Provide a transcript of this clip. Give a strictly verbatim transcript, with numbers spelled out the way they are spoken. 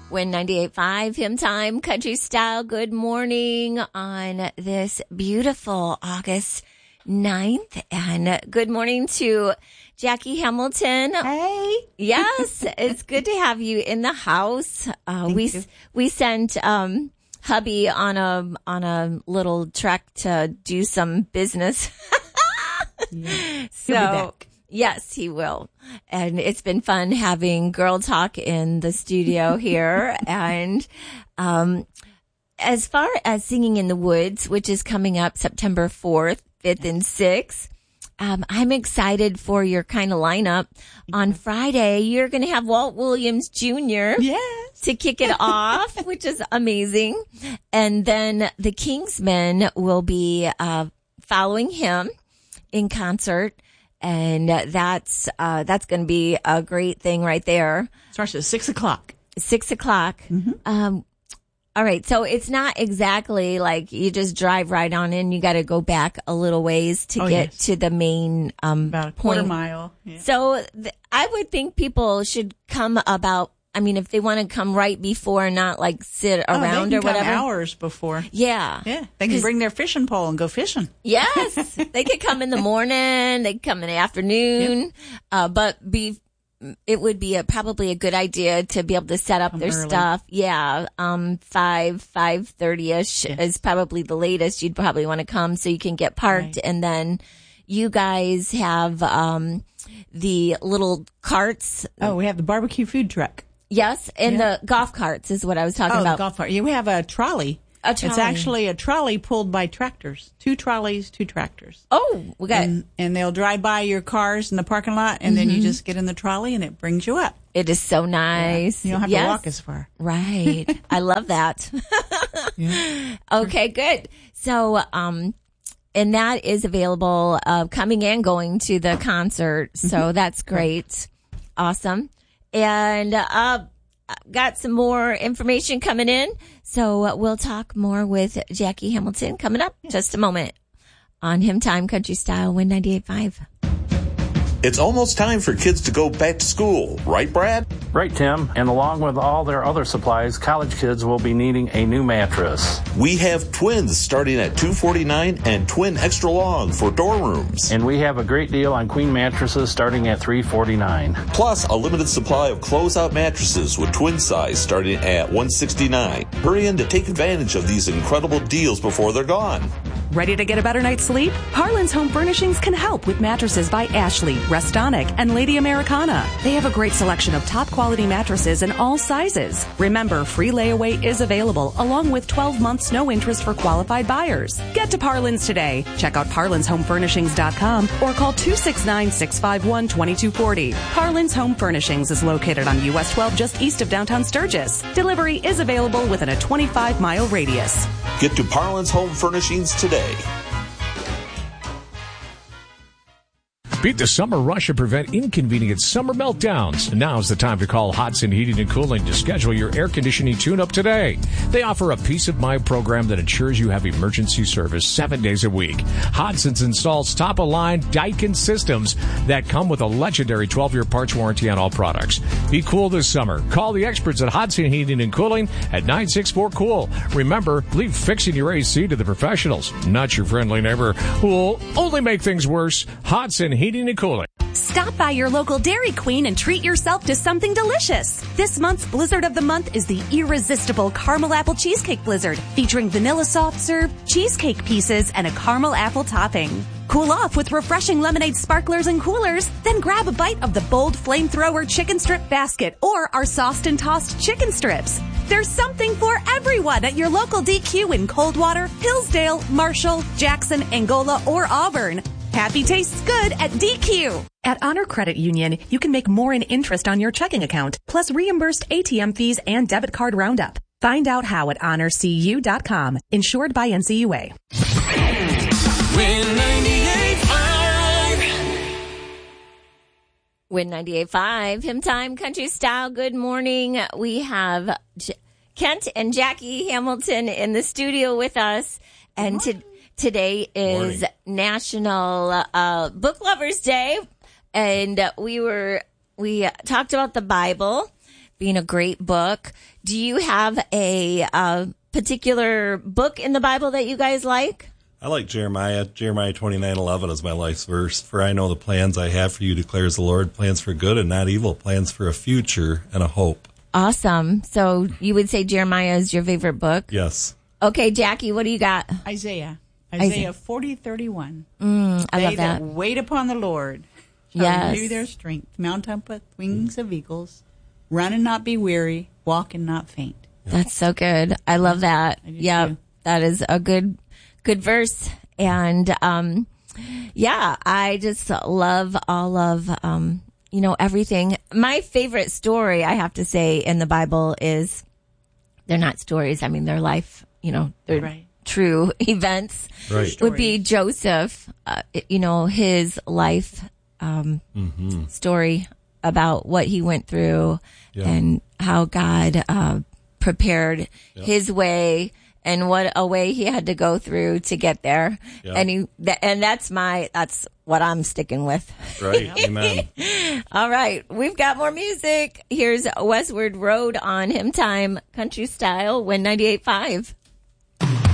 Win ninety-eight point five, Hymn Time, Country Style. Good morning on this beautiful August ninth. And good morning to Jackie Hamilton. Hey. Yes, it's good to have you in the house. Uh, we you. we sent um, hubby on a on a little trek to do some business. Yeah. So. He'll be back. Yes, he will. And it's been fun having Girl Talk in the studio here. And um, as far as Singing in the Woods, which is coming up September fourth, fifth, and sixth, um, I'm excited for your kind of lineup. On Friday, you're going to have Walt Williams Junior Yes. to kick it off, which is amazing. And then the Kingsmen will be uh, following him in concert. And that's, uh, that's going to be a great thing right there. Starts at six o'clock. Six o'clock. Mm-hmm. Um, all right. So it's not exactly like you just drive right on in. You got to go back a little ways to Oh, get yes. to the main, um, About a point. quarter mile. Yeah. So th- I would think people should come about, I mean, if they want to come right before and not like sit Oh, around they or can come whatever. hours before. Yeah. Yeah. They can 'Cause- bring their fishing pole and go fishing. Yes, they could come in the morning. They could come in the afternoon. Yep. Uh, but be, it would be a, probably a good idea to be able to set up Come their early. stuff. Yeah. Um, five, five thirty ish Yeah. is probably the latest you'd probably want to come so you can get parked. Right. And then you guys have, um, the little carts. Oh, we have the barbecue food truck. Yes. And Yeah. the golf carts is what I was talking Oh, about. the golf cart. Yeah, we have a trolley. A It's trolley. actually a trolley pulled by tractors. Two trolleys, two tractors. Oh, we got, And, and they'll drive by your cars in the parking lot, and then Mm-hmm. you just get in the trolley, and it brings you up. it is so nice. You don't have Yes. to walk as far. Right. I love that. Yeah. Okay, good. So, um, and that is available, uh, coming and going to the concert. So that's great. Awesome. And, uh, got some more information coming in. So uh, we'll talk more with Jackie Hamilton coming up just a moment on Hymn Time Country Style, Win ninety-eight point five. It's almost time for kids to go back to school, right, Brad? Right, Tim. And along with all their other supplies, college kids will be needing a new mattress. We have twins starting at two forty-nine and twin extra long for dorm rooms. And we have a great deal on queen mattresses starting at three forty-nine. Plus, a limited supply of closeout mattresses with twin size starting at one sixty-nine. Hurry in to take advantage of these incredible deals before they're gone. Ready to get a better night's sleep? Harlan's Home Furnishings can help with mattresses by Ashley, Restonic, and Lady Americana. They have a great selection of top quality mattresses in all sizes. Remember, free layaway is available along with twelve months no interest for qualified buyers. Get to Parlins today. Check out parlins home furnishings dot com or call two six nine, six five one, two two four zero. Parlins Home Furnishings is located on U S twelve just east of downtown Sturgis. Delivery is available within a twenty-five mile radius. Get to Parlins Home Furnishings today. Beat the summer rush and prevent inconvenient summer meltdowns. Now's the time to call Hodson Heating and Cooling to schedule your air conditioning tune-up today. They offer a peace of mind program that ensures you have emergency service seven days a week. Hodson's installs top-of-line Daikin systems that come with a legendary twelve-year parts warranty on all products. Be cool this summer. Call the experts at Hodson Heating and Cooling at nine six four cool. Remember, leave fixing your A C to the professionals, not your friendly neighbor who will only make things worse. Hodson Heating and Cooling. Stop by your local Dairy Queen and treat yourself to something delicious. This month's Blizzard of the Month is the irresistible Caramel Apple Cheesecake Blizzard, featuring vanilla soft serve, cheesecake pieces, and a caramel apple topping. Cool off with refreshing lemonade sparklers and coolers, then grab a bite of the bold flamethrower chicken strip basket or our sauced and tossed chicken strips. There's something for everyone at your local D Q in Coldwater, Hillsdale, Marshall, Jackson, Angola, or Auburn. Happy tastes good at D Q. At Honor Credit Union, you can make more in interest on your checking account, plus reimbursed A T M fees and debit card roundup. Find out how at honor c u dot com. Insured by N C U A. Win ninety-eight point five. Win ninety-eight point five, Hymn Time Country Style. Good morning. We have J- Kent and Jackie Hamilton in the studio with us. And to, today is Morning. National uh, Book Lovers Day. And uh, we were, we uh, talked about the Bible being a great book. Do you have a uh, particular book in the Bible that you guys like? I like Jeremiah. Jeremiah twenty-nine eleven is my life's verse. For I know the plans I have for you, declares the Lord, plans for good and not evil, plans for a future and a hope. Awesome. So you would say Jeremiah is your favorite book? Yes. Okay, Jackie, what do you got? Isaiah. Isaiah. Isaiah forty thirty-one. Mm, I they love that. that wait upon the Lord shall Yes. renew their strength. Mount up with wings of eagles. Run and not be weary. Walk and not faint. That's so good. I love that. I do Yeah, too. that is a good, good verse. And, um, yeah, I just love all of, um, you know, everything. My favorite story, I have to say, in the Bible is, they're not stories. I mean, they're life, you know, they're Right. true events. Right. Would be Joseph, uh, you know, his life, um, Mm-hmm. story about what he went through Yeah. and how God uh, prepared his way and what a way he had to go through to get there. Yeah. And he, th- and that's my, that's what I'm sticking with. Right. Amen. All right. We've got more music. Here's Westward Road on Hymn Time Country Style, Win ninety-eight point five.